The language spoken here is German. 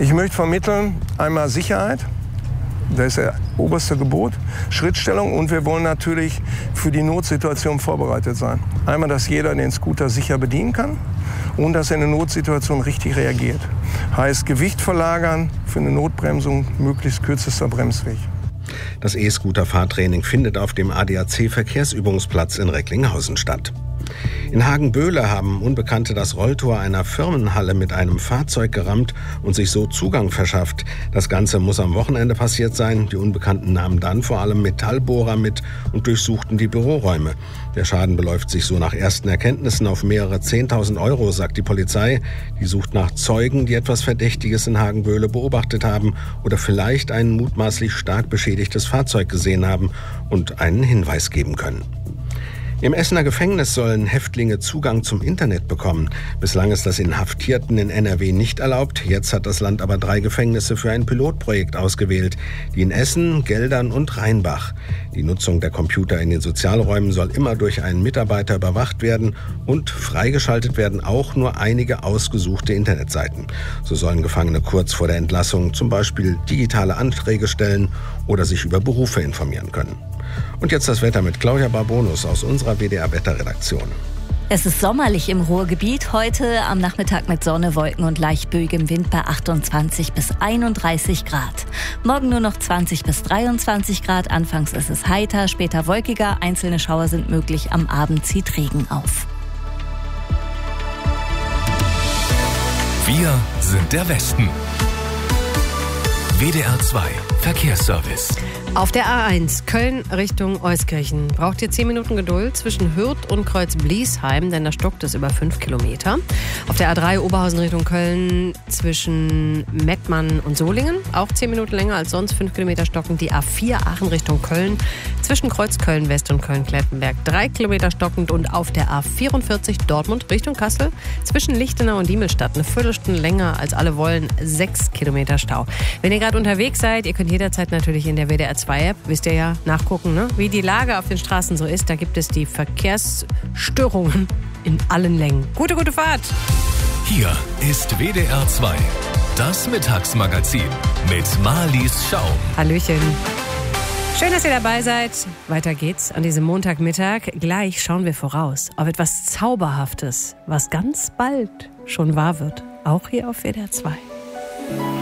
Ich möchte vermitteln, einmal Sicherheit, das ist das oberste Gebot, Schrittstellung, und wir wollen natürlich für die Notsituation vorbereitet sein. Einmal, dass jeder den Scooter sicher bedienen kann und dass er in einer Notsituation richtig reagiert. Heißt Gewicht verlagern, für eine Notbremsung möglichst kürzester Bremsweg. Das E-Scooter-Fahrtraining findet auf dem ADAC-Verkehrsübungsplatz in Recklinghausen statt. In Hagenböhle haben Unbekannte das Rolltor einer Firmenhalle mit einem Fahrzeug gerammt und sich so Zugang verschafft. Das Ganze muss am Wochenende passiert sein. Die Unbekannten nahmen dann vor allem Metallbohrer mit und durchsuchten die Büroräume. Der Schaden beläuft sich so nach ersten Erkenntnissen auf mehrere 10.000 Euro, sagt die Polizei. Die sucht nach Zeugen, die etwas Verdächtiges in Hagenböhle beobachtet haben oder vielleicht ein mutmaßlich stark beschädigtes Fahrzeug gesehen haben und einen Hinweis geben können. Im Essener Gefängnis sollen Häftlinge Zugang zum Internet bekommen. Bislang ist das Inhaftierten in NRW nicht erlaubt. Jetzt hat das Land aber 3 Gefängnisse für ein Pilotprojekt ausgewählt. Die in Essen, Geldern und Rheinbach. Die Nutzung der Computer in den Sozialräumen soll immer durch einen Mitarbeiter überwacht werden und freigeschaltet werden auch nur einige ausgesuchte Internetseiten. So sollen Gefangene kurz vor der Entlassung zum Beispiel digitale Anträge stellen oder sich über Berufe informieren können. Und jetzt das Wetter mit Claudia Barbonus aus unserer WDR-Wetterredaktion. Es ist sommerlich im Ruhrgebiet. Heute am Nachmittag mit Sonne, Wolken und leicht böigem Wind bei 28 bis 31 Grad. Morgen nur noch 20 bis 23 Grad. Anfangs ist es heiter, später wolkiger. Einzelne Schauer sind möglich. Am Abend zieht Regen auf. Wir sind der Westen. WDR 2 Verkehrsservice. Auf der A1 Köln Richtung Euskirchen braucht ihr 10 Minuten Geduld zwischen Hürth und Kreuz-Bliesheim, denn da stockt es über 5 Kilometer. Auf der A3 Oberhausen Richtung Köln zwischen Mettmann und Solingen auch 10 Minuten länger als sonst, 5 Kilometer stockend. Die A4 Aachen Richtung Köln zwischen Kreuz Köln West und Köln-Klettenberg 3 Kilometer stockend, und auf der A44 Dortmund Richtung Kassel zwischen Lichtenau und Diemelstadt eine Viertelstunde länger als alle wollen, 6 Kilometer Stau. Wenn ihr gerade unterwegs seid, ihr könnt jederzeit natürlich in der WDR 2 App, wisst ihr ja, nachgucken, ne? Wie die Lage auf den Straßen so ist. Da gibt es die Verkehrsstörungen in allen Längen. Gute Fahrt! Hier ist WDR 2, das Mittagsmagazin mit Marlies Schaum. Hallöchen. Schön, dass ihr dabei seid. Weiter geht's an diesem Montagmittag. Gleich schauen wir voraus auf etwas Zauberhaftes, was ganz bald schon wahr wird. Auch hier auf WDR 2.